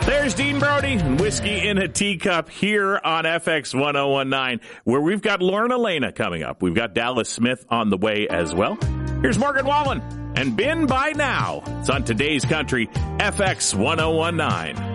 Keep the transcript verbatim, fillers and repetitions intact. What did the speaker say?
There's Dean Brody and Whiskey in a Teacup here on F X ten nineteen, where we've got Lauren Elena coming up. We've got Dallas Smith on the way as well. Here's Morgan Wallen and Ben by Now. It's on Today's Country, F X ten nineteen.